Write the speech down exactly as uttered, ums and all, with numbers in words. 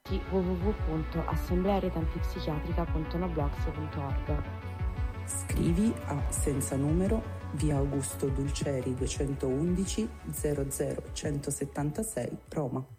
siti w w w punto assemblea rete antipsichiatrica punto noblogs punto org. Scrivi a senza numero, via Augusto Dulceri duecentoundici zero zero centosettantasei, Roma.